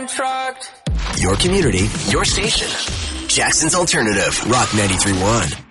contract. Your community, your station. Jackson's Alternative, Rock 93.1.